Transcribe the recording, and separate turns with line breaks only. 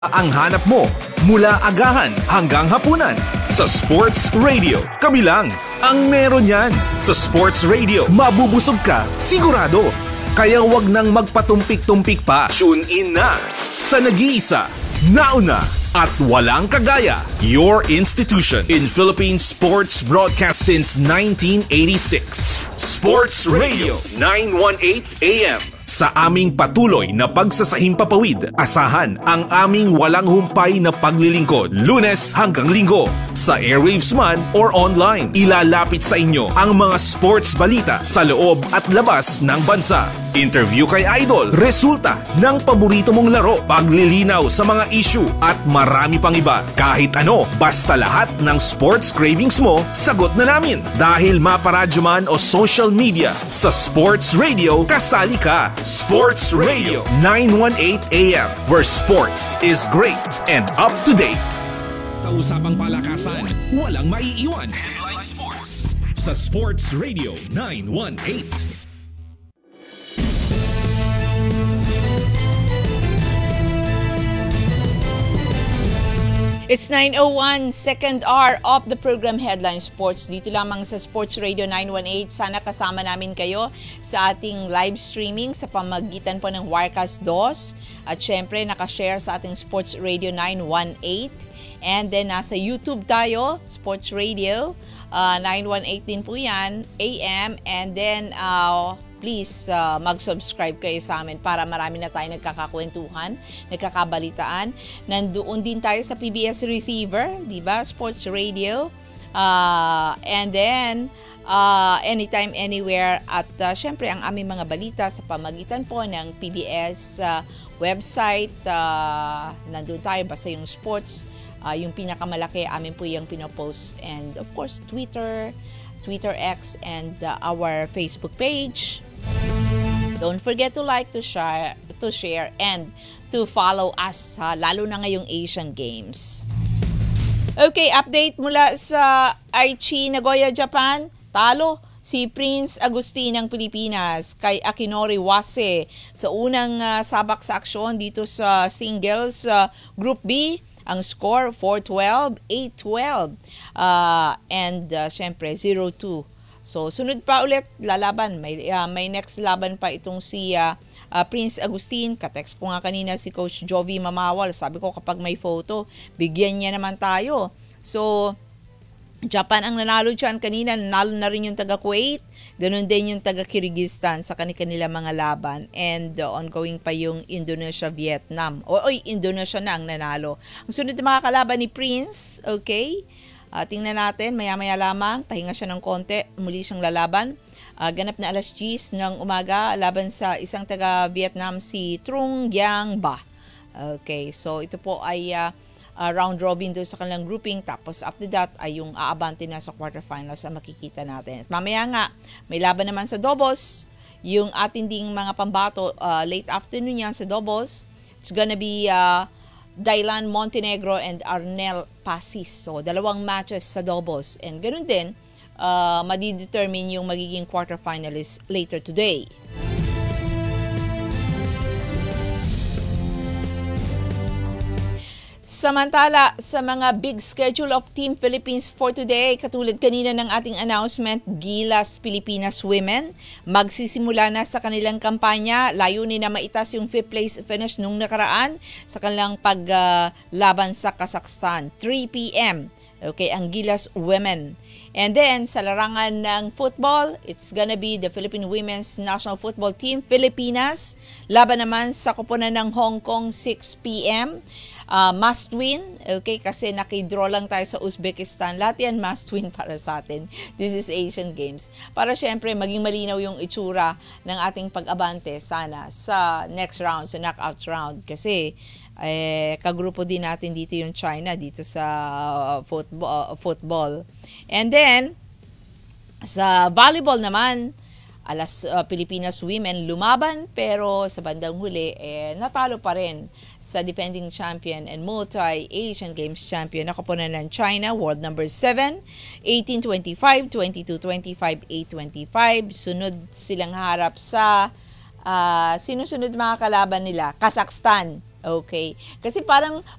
Ang hanap mo mula agahan hanggang hapunan sa Sports Radio. Kami lang ang meron yan. Sa Sports Radio, mabubusog ka, sigurado. Kaya wag nang magpatumpik-tumpik pa. Tune in na sa nag-iisa, nauna at walang kagaya. Your institution in Philippine sports broadcast since 1986. Sports Radio 918 AM. Sa aming patuloy na pagsasahimpapawid, asahan ang aming walang humpay na paglilingkod. Lunes hanggang Linggo, sa airwaves man or online. Ilalapit sa inyo ang mga sports balita sa loob at labas ng bansa. Interview kay Idol, resulta ng paborito mong laro, paglilinaw sa mga issue at marami pang iba. Kahit ano, basta lahat ng sports cravings mo, sagot na namin. Dahil maparadyo man o social media, sa Sports Radio, kasali ka. Sports Radio 918 AM, where sports is great and up to date. Sa usapang palakasan, walang maiiwan. Headline Sports sa Sports Radio 918.
It's 9:01, second hour of the program Headline Sports. Dito lamang sa Sports Radio 918. Sana kasama namin kayo sa ating live streaming sa pamagitan po ng Wirecast 2. At syempre, nakashare sa ating Sports Radio 918. And then, nasa YouTube tayo, Sports Radio 918 din po yan, AM. And then, please mag-subscribe kayo sa amin para marami na tayo nagkakakwentuhan, nagkakabalitaan. Nandoon din tayo sa PBS Receiver, di ba? Sports Radio. And then, anytime, anywhere. At syempre, ang aming mga balita sa pamagitan po ng PBS website. Nandoon tayo, basta yung sports, yung pinakamalaki, amin po yung pinopost. And of course, Twitter X, and our Facebook page. Don't forget to like, to share, and to follow us, lalo na ngayong Asian Games. Okay, update mula sa Aichi, Nagoya, Japan. Talo si Prince Agustin ng Pilipinas kay Akinori Wase sa unang sabak sa aksyon dito sa singles Group B. Ang score 4-12, 8-12, and syempre 0-2. So sunod pa ulit lalaban, may next laban pa itong si Prince Agustin. Katext ko nga kanina si Coach Jovi Mamawal, sabi ko kapag may photo, bigyan niya naman tayo. So Japan ang nanalo dyan kanina, nanalo na rin yung taga Kuwait, ganun din yung taga Kyrgyzstan sa kanila mga laban, and ongoing pa yung Indonesia, Vietnam. Indonesia na ang nanalo. Ang sunod na mga kalaban ni Prince, okay? Tingnan natin, maya-maya lamang, pahinga siya ng konti, muli siyang lalaban. Ganap na alas 10 ng umaga, laban sa isang taga Vietnam, si Trung Giang Ba. Okay, so ito po ay round robin doon sa kanilang grouping, tapos after that ay yung aabante na sa quarterfinals ang makikita natin. At mamaya nga, may laban naman sa doubles, yung ating ding mga pambato, late afternoon yan sa doubles. It's gonna be Dylan Montenegro and Arnel Pasis. So, dalawang matches sa doubles. And ganun din, madidetermine yung magiging quarterfinalists later today. Samantala, sa mga big schedule of Team Philippines for today, katulad kanina ng ating announcement, Gilas Pilipinas Women, magsisimula na sa kanilang kampanya. Layunin na maitas yung 5th place finish nung nakaraan sa kanilang paglaban sa Kazakhstan. 3 p.m. Okay, ang Gilas Women. And then, sa larangan ng football, it's gonna be the Philippine Women's National Football Team, Pilipinas. Laban naman sa koponan ng Hong Kong, 6 p.m. Must win, okay, kasi nakidraw lang tayo sa Uzbekistan. Lahat yan must win para sa atin. This is Asian Games. Para syempre maging malinaw yung itsura ng ating pag-abante sana sa next round, sa knockout round. Kasi kagrupo din natin dito yung China dito sa football. And then, sa volleyball naman, Pilipinas Women lumaban, pero sa bandang huli natalo pa rin sa defending champion and multi-Asian Games champion na koponan ng China, world number 7, 18-25, 22-25, 8-25. Sunod silang harap sa sinusunod mga kalaban nila, Kazakhstan. Okay. Kasi parang